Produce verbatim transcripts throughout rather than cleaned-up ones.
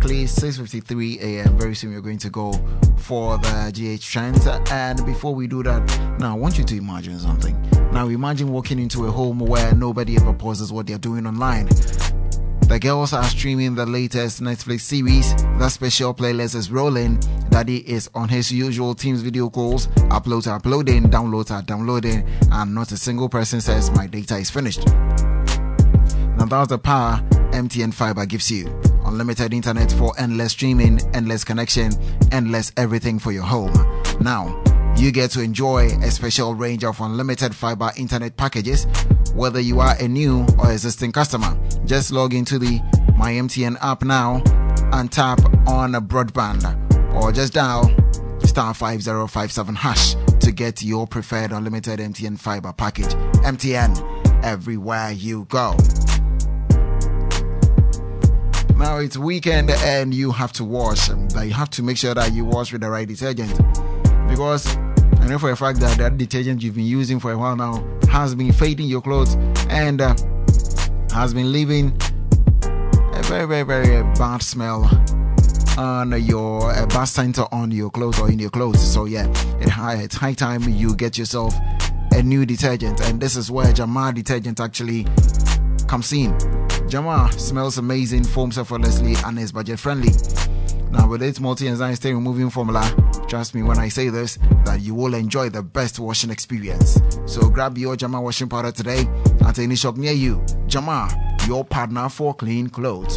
exactly six fifty-three a m Very soon we're going to go for the G H Trends. And before we do that, now I want you to imagine something. Now imagine walking into a home where nobody ever pauses what they're doing online. The girls are streaming the latest Netflix series. The special playlist is rolling. Daddy is on his usual Teams video calls. Uploads are uploading, downloads are downloading, and not a single person says my data is finished. Now that's the power M T N Fiber gives you. Unlimited internet for endless streaming, endless connection, endless everything for your home. Now, you get to enjoy a special range of unlimited fiber internet packages, whether you are a new or existing customer. Just log into the My M T N app now and tap on a broadband, or just dial star five zero five seven hash to get your preferred unlimited M T N fiber package. M T N, everywhere you go. Now it's weekend and you have to wash, but you have to make sure that you wash with the right detergent, because I know for a fact that that detergent you've been using for a while now has been fading your clothes and uh, has been leaving a very, very, very bad smell on your uh, bad center on your clothes or in your clothes. So yeah, it high, it's high time you get yourself a new detergent, and this is where Jamar detergent actually comes in. Jamar smells amazing, foams effortlessly, and is budget friendly. Now with its multi-enzyme stain removing formula, trust me when I say this, that you will enjoy the best washing experience. So grab your Jamar washing powder today at any shop near you. Jamar, your partner for clean clothes.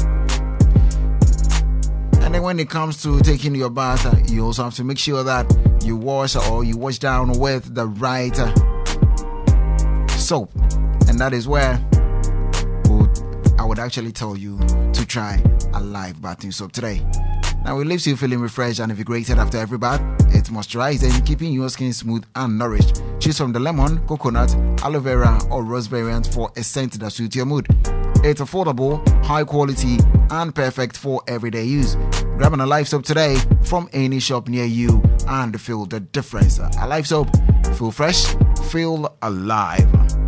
And then when it comes to taking your bath, you also have to make sure that you wash or you wash down with the right soap. And that is where I would actually tell you to try a live bathing soap today. Now it leaves you feeling refreshed and invigorated after every bath. It's moisturizing, keeping your skin smooth and nourished. Choose from the lemon, coconut, aloe vera, or rose variant for a scent that suits your mood. It's affordable, high quality, and perfect for everyday use. Grab an Alive soap today from any shop near you and feel the difference. Alive soap, feel fresh, feel alive.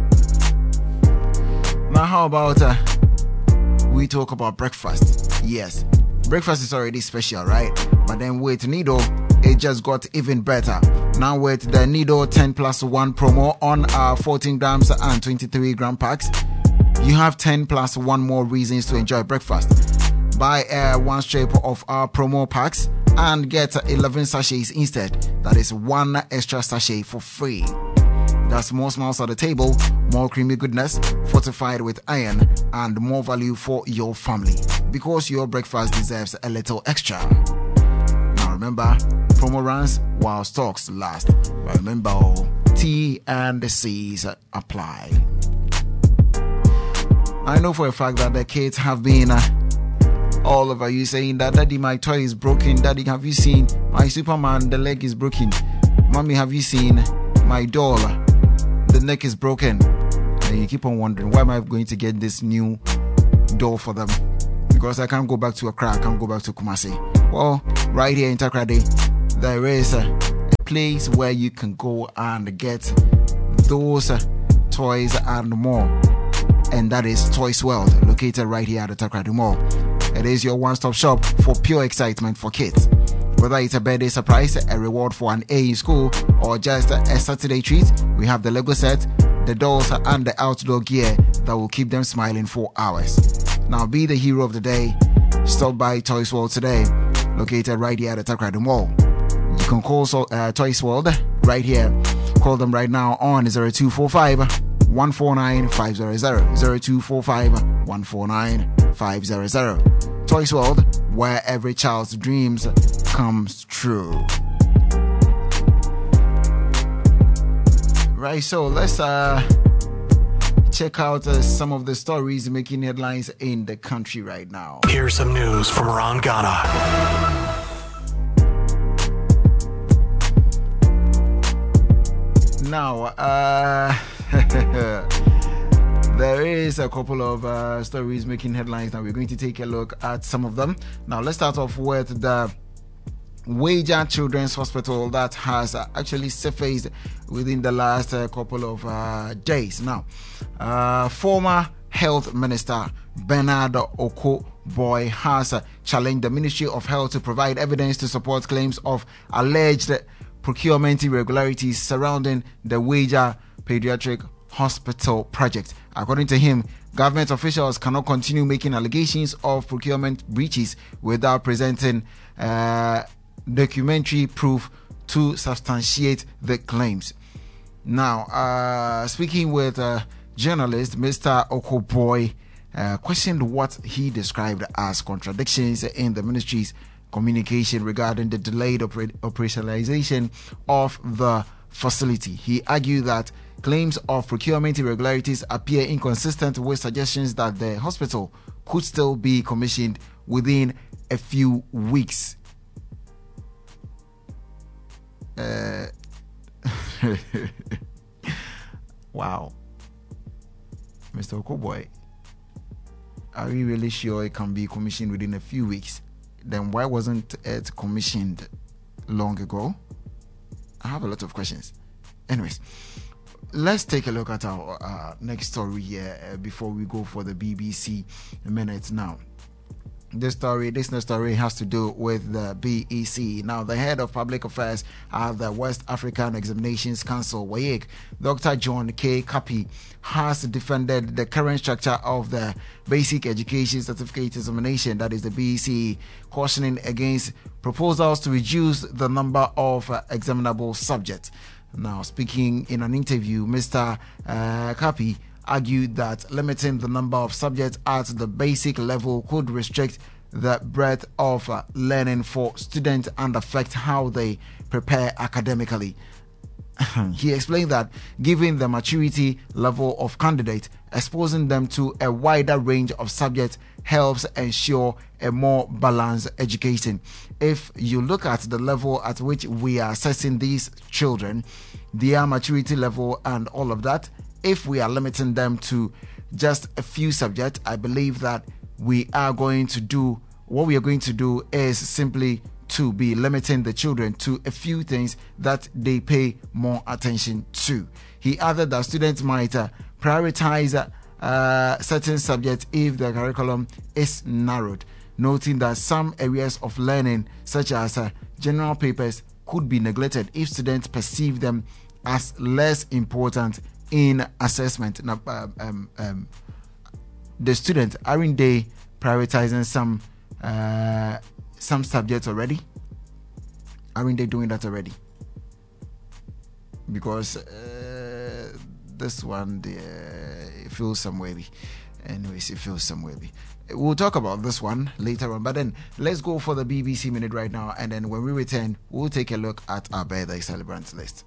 Now how about uh, we talk about breakfast? Yes, breakfast is already special, right? But then with Nido, it just got even better. Now with the Nido ten plus one promo on our fourteen grams and twenty-three gram packs, you have ten plus one more reasons to enjoy breakfast. Buy uh, one strip of our promo packs and get eleven sachets instead. That is one extra sachet for free. That's more smiles at the table, more creamy goodness, fortified with iron, and more value for your family. Because your breakfast deserves a little extra. Now remember, promo runs while stocks last. But remember, oh, T and C's apply. I know for a fact that the kids have been uh, all over you saying that, Daddy, my toy is broken. Daddy, have you seen my Superman? The leg is broken. Mommy, have you seen my doll? The neck is broken. And you keep on wondering, why am I going to get this new doll for them? Because I can't go back to Accra, I can't go back to Kumasi. Well, right here in Takoradi, there is a, a place where you can go and get those uh, toys and more. And that is Toys World, located right here at the Takoradi Mall. It is your one-stop shop for pure excitement for kids. Whether it's a birthday surprise, a reward for an A in school, or just a Saturday treat, we have the Lego set, the dolls, and the outdoor gear that will keep them smiling for hours. Now be the hero of the day. Stop by Toys World today, located right here at the Takoradi Mall. You can call uh, Toys World right here. Call them right now on zero two four five, one four nine, five zero zero, zero two four five, one four nine, five zero zero. Toys World, where every child's dreams comes true. Right, so let's uh check out uh, some of the stories making headlines in the country right now. Here's some news from around Ghana. Now, uh there is a couple of uh, stories making headlines. Now we're going to take a look at some of them. Now let's start off with the Wager Children's Hospital that has uh, actually surfaced within the last uh, couple of uh, days. Now, uh, former Health Minister Bernard Oko Boy has uh, challenged the Ministry of Health to provide evidence to support claims of alleged procurement irregularities surrounding the Wager Pediatric Hospital project. According to him, government officials cannot continue making allegations of procurement breaches without presenting uh, documentary proof to substantiate the claims. Now, uh, speaking with uh, journalist Mister Okoboy, uh, questioned what he described as contradictions in the ministry's communication regarding the delayed oper- operationalization of the facility. He argued that claims of procurement irregularities appear inconsistent with suggestions that the hospital could still be commissioned within a few weeks. Uh, wow. Mister Okoboy, are we really sure it can be commissioned within a few weeks? Then why wasn't it commissioned long ago? I have a lot of questions. Anyways, let's take a look at our uh, next story here uh, before we go for the B B C minutes now. This story, this next story has to do with the B E C. Now, the head of public affairs at the West African Examinations Council, W A E C, Doctor John K. Kapi, has defended the current structure of the Basic Education Certificate Examination, that is the B E C, cautioning against proposals to reduce the number of uh, examinable subjects. Now, speaking in an interview, Mister Uh, Kapi argued that limiting the number of subjects at the basic level could restrict the breadth of uh, learning for students and affect how they prepare academically. He explained that given the maturity level of candidates, exposing them to a wider range of subjects helps ensure a more balanced education. If you look at the level at which we are assessing these children, their maturity level and all of that, if we are limiting them to just a few subjects, I believe that we are going to do, what we are going to do is simply to be limiting the children to a few things that they pay more attention to. He added that students might uh, prioritize uh, certain subjects if the curriculum is narrowed, noting that some areas of learning, such as uh, general papers, could be neglected if students perceive them as less important in assessment. Now, uh, um, um, the students, aren't they prioritizing some uh, some subjects already? Aren't they doing that already? Because uh, this one, the, uh, it feels some way. Anyways, it feels some way. We'll talk about this one later on, but then let's go for the B B C Minute right now, and then when we return, we'll take a look at our birthday celebrants list.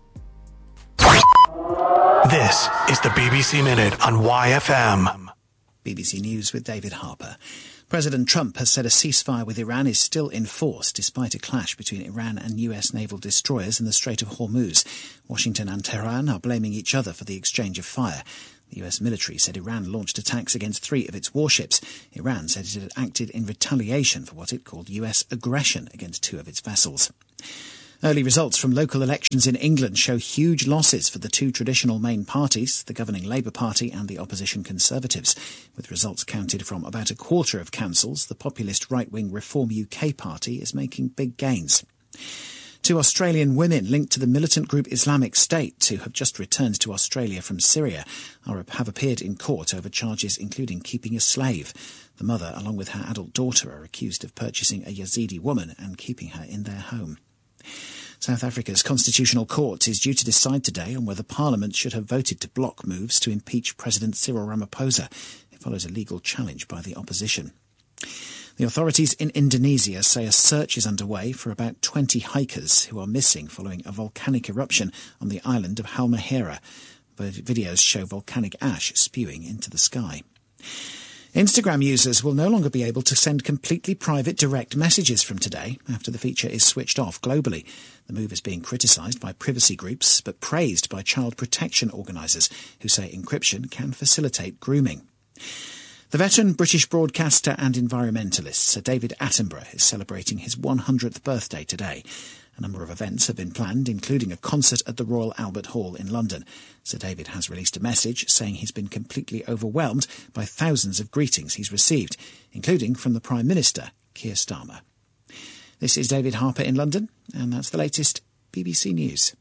This is the B B C Minute on Y F M. B B C News with David Harper. President Trump has said a ceasefire with Iran is still in force despite a clash between Iran and U S naval destroyers in the Strait of Hormuz. Washington and Tehran are blaming each other for the exchange of fire. The U S military said Iran launched attacks against three of its warships. Iran said it had acted in retaliation for what it called U S aggression against two of its vessels. Early results from local elections in England show huge losses for the two traditional main parties, the governing Labour Party and the opposition Conservatives. With results counted from about a quarter of councils, the populist right-wing Reform U K party is making big gains. Two Australian women linked to the militant group Islamic State, who have just returned to Australia from Syria, are, have appeared in court over charges including keeping a slave. The mother, along with her adult daughter, are accused of purchasing a Yazidi woman and keeping her in their home. South Africa's Constitutional Court is due to decide today on whether Parliament should have voted to block moves to impeach President Cyril Ramaphosa. It follows a legal challenge by the opposition. The authorities in Indonesia say a search is underway for about twenty hikers who are missing following a volcanic eruption on the island of Halmahera. Videos show volcanic ash spewing into the sky. Instagram users will no longer be able to send completely private direct messages from today after the feature is switched off globally. The move is being criticised by privacy groups but praised by child protection organisers who say encryption can facilitate grooming. The veteran British broadcaster and environmentalist Sir David Attenborough is celebrating his one hundredth birthday today. A number of events have been planned, including a concert at the Royal Albert Hall in London. Sir David has released a message saying he's been completely overwhelmed by thousands of greetings he's received, including from the Prime Minister, Keir Starmer. This is David Harper in London, and that's the latest B B C News.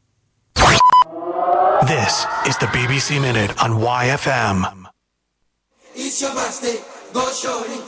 This is the B B C Minute on Y F M. It's your birthday, go shorty.